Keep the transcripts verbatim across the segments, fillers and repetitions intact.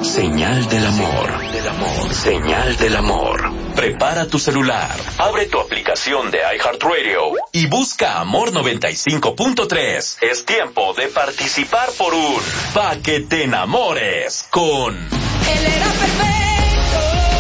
Señal del amor. Del amor. Señal del amor. Prepara tu celular, abre tu aplicación de iHeartRadio y busca Amor noventa y cinco punto tres. Es tiempo de participar por un Pa' que te enamores con... Él era perfecto.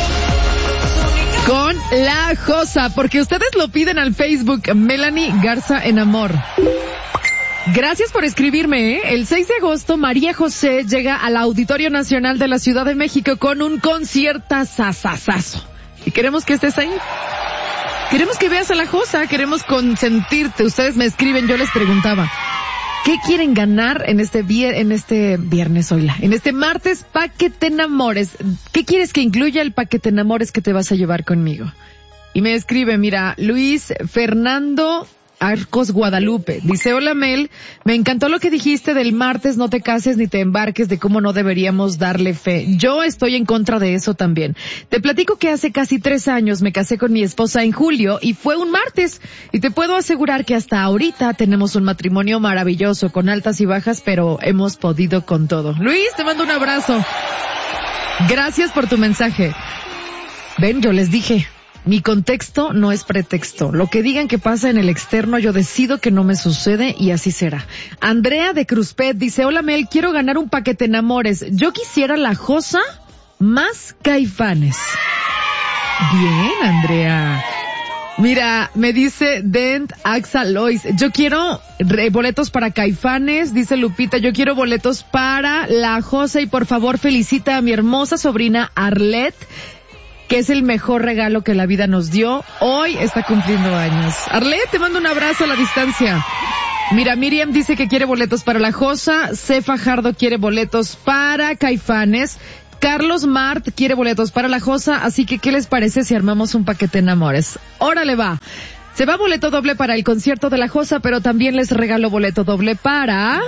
Con La Josa, porque ustedes lo piden al Facebook, Melanie Garza en Amor. Gracias por escribirme, ¿eh? El seis de agosto, María José llega al Auditorio Nacional de la Ciudad de México con un conciertazazazazo. Y queremos que estés ahí. Queremos que veas a La Josa, queremos consentirte. Ustedes me escriben, yo les preguntaba, ¿qué quieren ganar en este vier- en este viernes, oíla? En este martes, pa' que te enamores. ¿Qué quieres que incluya el pa' que te enamores que te vas a llevar conmigo? Y me escribe, mira, Luis Fernando Arcos Guadalupe. Dice, hola Mel, me encantó lo que dijiste del martes no te cases ni te embarques, de cómo no deberíamos darle fe. Yo estoy en contra de eso también. Te platico que hace casi tres años me casé con mi esposa en julio y fue un martes. Y te puedo asegurar que hasta ahorita tenemos un matrimonio maravilloso, con altas y bajas, pero hemos podido con todo. Luis, te mando un abrazo. Gracias por tu mensaje. Ven, yo les dije, mi contexto no es pretexto. Lo que digan que pasa en el externo, yo decido que no me sucede y así será. Andrea de Cruzpet dice, hola Mel, quiero ganar un paquete enamores. Yo quisiera La Josa más Caifanes. Bien, Andrea. Mira, me dice Dent Axa Lois, yo quiero re- boletos para Caifanes. Dice Lupita, yo quiero boletos para La Josa y por favor felicita a mi hermosa sobrina Arlette, que es el mejor regalo que la vida nos dio. Hoy está cumpliendo años. Arlette, te mando un abrazo a la distancia. Mira, Miriam dice que quiere boletos para La Josa. C. Fajardo quiere boletos para Caifanes. Carlos Mart quiere boletos para La Josa. Así que, ¿qué les parece si armamos un paquete enamores? Órale, va. Se va boleto doble para el concierto de La Josa, pero también les regalo boleto doble para...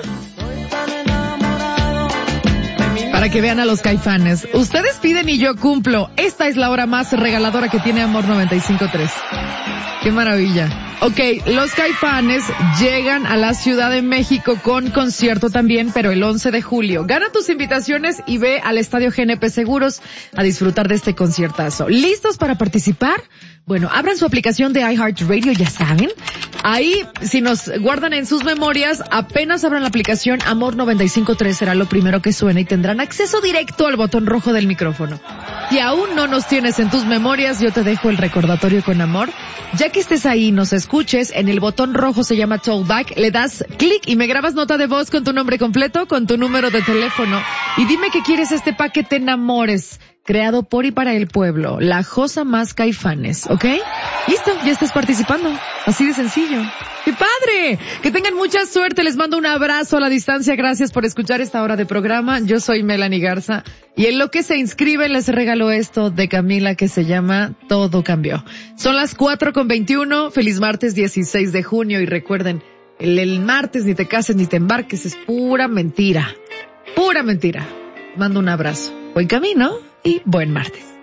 para que vean a los Caifanes. Ustedes piden y yo cumplo. Esta es la hora más regaladora que tiene Amor noventa y cinco punto tres. ¡Qué maravilla! Ok, los Caifanes llegan a la Ciudad de México con concierto también, pero el once de julio. Gana tus invitaciones y ve al Estadio G N P Seguros a disfrutar de este conciertazo. ¿Listos para participar? Bueno, abran su aplicación de iHeartRadio, ya saben. Ahí, si nos guardan en sus memorias, apenas abran la aplicación, Amor noventa y cinco punto tres será lo primero que suena y tendrán acceso directo al botón rojo del micrófono. Si aún no nos tienes en tus memorias, yo te dejo el recordatorio con amor. Ya que estés ahí y nos escuches, en el botón rojo se llama Talkback, le das clic y me grabas nota de voz con tu nombre completo, con tu número de teléfono. Y dime que quieres este paquete enamores, creado por y para el pueblo, La Josa más Caifanes, ¿ok? Listo, ya estás participando. Así de sencillo. ¡Qué padre! Que tengan mucha suerte. Les mando un abrazo a la distancia. Gracias por escuchar esta hora de programa. Yo soy Melanie Garza. Y en lo que se inscribe les regalo esto de Camila que se llama Todo Cambió. Son las cuatro con veintiuno. Feliz martes dieciséis de junio. Y recuerden, el, el martes ni te cases ni te embarques es pura mentira. Pura mentira. Mando un abrazo. Buen camino y buen martes.